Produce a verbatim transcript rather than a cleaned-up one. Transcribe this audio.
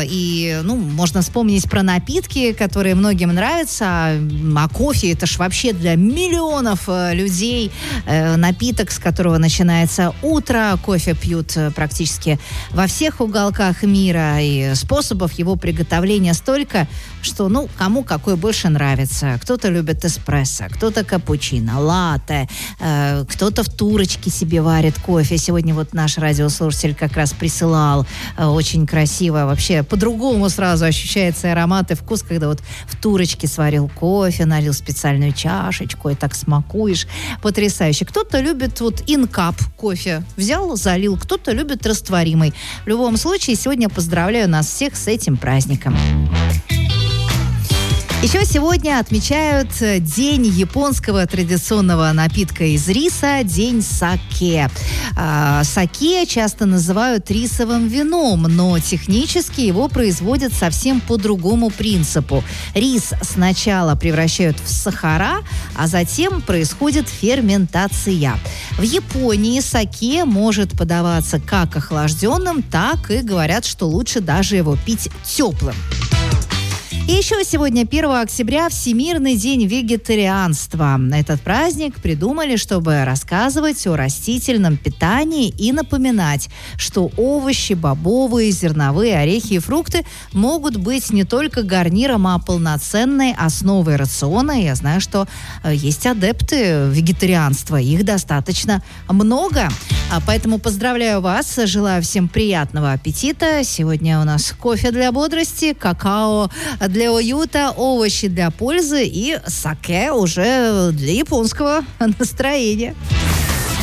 и, ну, можно вспомнить про напитки, которые многим нравятся, а кофе это ж вообще для миллионов людей напиток, с которого начинается утро. Кофе пьют практически во всех уголках мира, и способов его приготовления столько, что, ну, кому какой больше нравится. Кто-то любит эспрессо, кто-то капучино, латте, э, кто-то в турочке себе варит кофе. Сегодня вот наш радиослушатель как раз присылал э, очень красиво. Вообще по-другому сразу ощущается аромат и вкус, когда вот в турочке сварил кофе, налил специальную чашечку и так смакуешь. Потрясающе. Кто-то любит вот инкап кофе. Взял, залил. Кто-то любит растворимый. В любом случае, сегодня поздравляю нас всех с этим праздником. Еще сегодня отмечают День японского традиционного напитка из риса, День саке. А, саке часто называют рисовым вином, но технически его производят совсем по другому принципу. Рис сначала превращают в сахара, а затем происходит ферментация. В Японии саке может подаваться как охлажденным, так и говорят, что лучше даже его пить теплым. И еще сегодня, первого октября, Всемирный день вегетарианства. Этот праздник придумали, чтобы рассказывать о растительном питании и напоминать, что овощи, бобовые, зерновые, орехи и фрукты могут быть не только гарниром, а полноценной основой рациона. Я знаю, что есть адепты вегетарианства, их достаточно много. Поэтому поздравляю вас, желаю всем приятного аппетита. Сегодня у нас кофе для бодрости, какао для уюта, овощи для пользы и саке уже для японского настроения.